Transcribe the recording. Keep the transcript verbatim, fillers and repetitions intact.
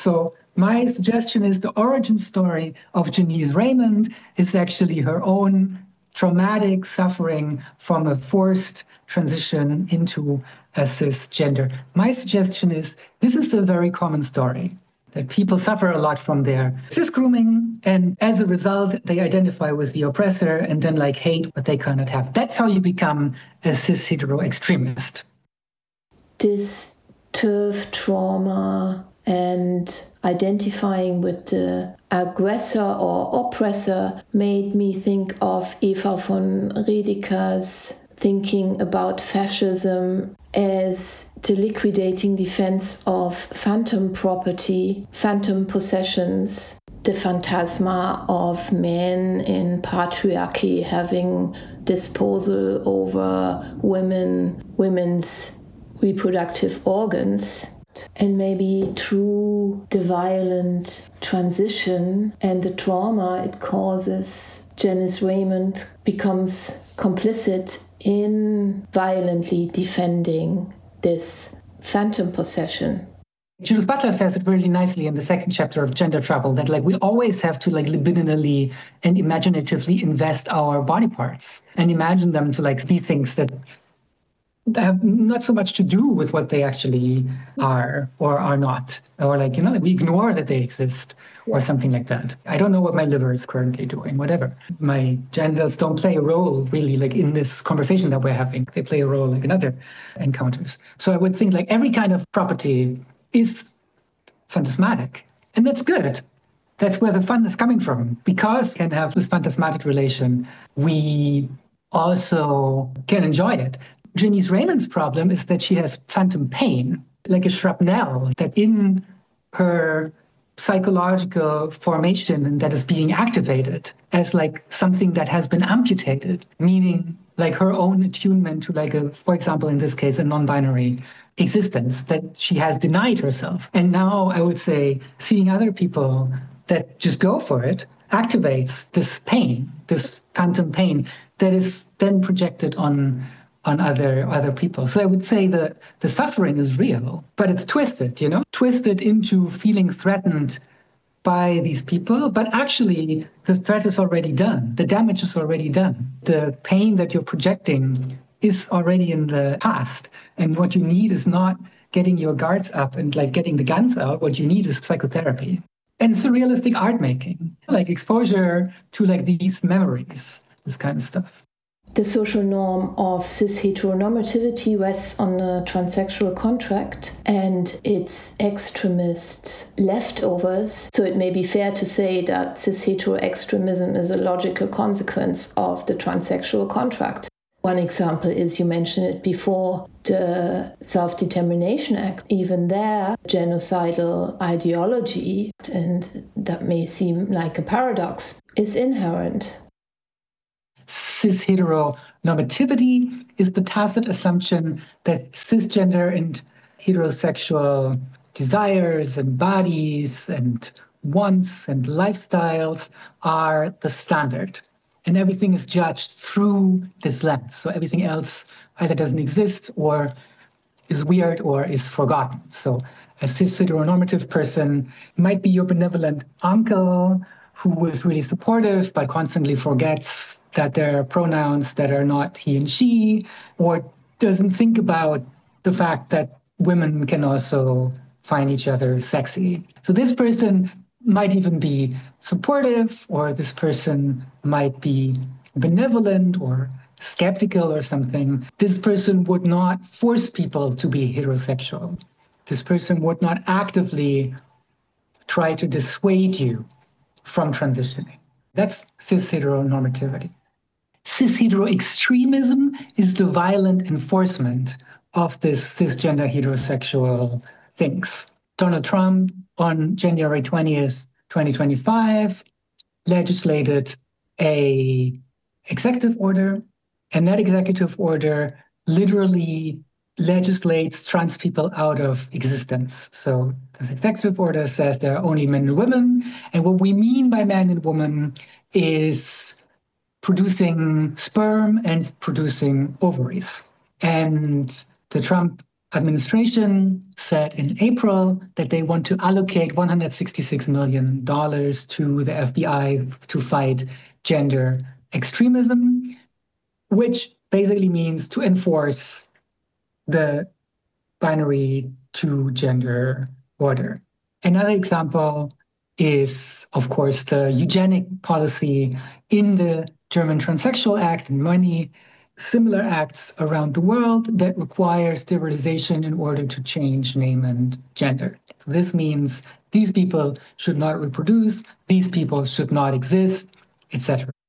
So my suggestion is the origin story of Janice Raymond is actually her own traumatic suffering from a forced transition into a cisgender. My suggestion is this is a very common story, that people suffer a lot from their cis grooming, and as a result, they identify with the oppressor and then like hate what they cannot have. That's how you become a cis hetero extremist. This turf trauma and identifying with the aggressor or oppressor made me think of Eva von Redeker's thinking about fascism as the liquidating defense of phantom property, phantom possessions, the phantasma of men in patriarchy having disposal over women, women's reproductive organs. And maybe through the violent transition and the trauma it causes, Janice Raymond becomes complicit in violently defending this phantom possession. Judith Butler says it really nicely in the second chapter of Gender Trouble, that like we always have to like libidinally and imaginatively invest our body parts and imagine them to like be things that have not so much to do with what they actually are or are not, or like, you know, like we ignore that they exist or something like that. I don't know what my liver is currently doing, whatever. My genitals don't play a role really like in this conversation that we're having. They play a role like in other encounters. So I would think like every kind of property is phantasmatic, and that's good. That's where the fun is coming from. Because we can have this phantasmatic relation, we also can enjoy it. Janice Raymond's problem is that she has phantom pain, like a shrapnel that in her psychological formation that is being activated as like something that has been amputated, meaning like her own attunement to like a, for example, in this case, a non-binary existence that she has denied herself. And now I would say seeing other people that just go for it activates this pain, this phantom pain that is then projected on on other other people. So I would say that the suffering is real, but it's twisted, you know, twisted into feeling threatened by these people. But actually, the threat is already done. The damage is already done. The pain that you're projecting is already in the past. And what you need is not getting your guards up and like getting the guns out. What you need is psychotherapy and surrealistic art making, like exposure to like these memories, this kind of stuff. The social norm of cis heteronormativity rests on a transsexual contract and its extremist leftovers. So it may be fair to say that cis hetero extremism is a logical consequence of the transsexual contract. One example is, you mentioned it before, the Self-Determination Act. Even there, genocidal ideology, and that may seem like a paradox, is inherent. Cis heteronormativity is the tacit assumption that cisgender and heterosexual desires and bodies and wants and lifestyles are the standard. And everything is judged through this lens. So everything else either doesn't exist or is weird or is forgotten. So a cis heteronormative person might be your benevolent uncle who is really supportive but constantly forgets that there are pronouns that are not he and she, or doesn't think about the fact that women can also find each other sexy. So this person might even be supportive, or this person might be benevolent or skeptical or something. This person would not force people to be heterosexual. This person would not actively try to dissuade you from transitioning. That's cis heteronormativity. Cis hetero extremism is the violent enforcement of this cisgender heterosexual things. Donald Trump on January twentieth, twenty twenty-five legislated a executive order, and that executive order literally legislates trans people out of existence. So this executive order says there are only men and women, and what we mean by man and woman is producing sperm and producing ovaries. And the Trump administration said in April that they want to allocate one hundred sixty-six million dollars to the F B I to fight gender extremism, which basically means to enforce the binary two-gender order. Another example is, of course, the eugenic policy in the German Transsexual Act and many similar acts around the world that require sterilization in order to change name and gender. So this means these people should not reproduce, these people should not exist, et cetera.